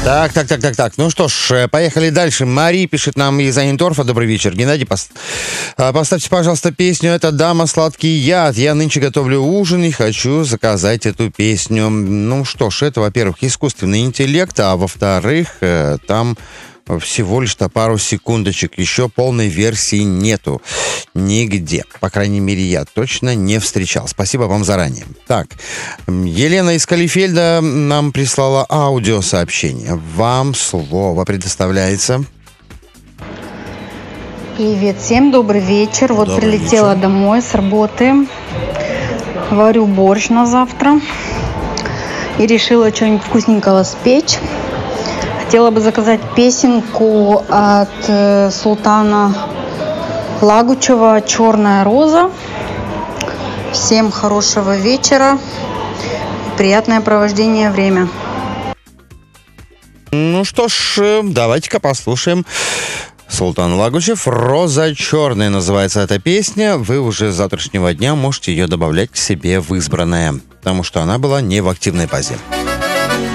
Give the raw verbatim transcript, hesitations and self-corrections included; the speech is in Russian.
Так, так, так, так, так. Ну что ж, поехали дальше. Мари пишет нам из Айнторфа. Добрый вечер. Геннадий, пос... поставьте, пожалуйста, песню «Это дама, сладкий яд». Я нынче готовлю ужин и хочу заказать эту песню. Ну что ж, это, во-первых, искусственный интеллект, а во-вторых, там всего лишь-то пару секундочек. Еще полной версии нету нигде. По крайней мере, я точно не встречал. Спасибо вам заранее. Так, Елена из Калифельда нам прислала аудиосообщение. Вам слово предоставляется. Привет всем, добрый вечер. Вот Добрый прилетела вечер. домой с работы. Варю борщ на завтра. И решила что-нибудь вкусненького спечь. Хотела бы заказать песенку от э, Султана Лагучева «Черная роза». Всем хорошего вечера. Приятное провождение время. Ну что ж, давайте-ка послушаем. Султан Лагучев «Роза черная» называется эта песня. Вы уже с завтрашнего дня можете ее добавлять к себе в избранное, потому что она была не в активной базе.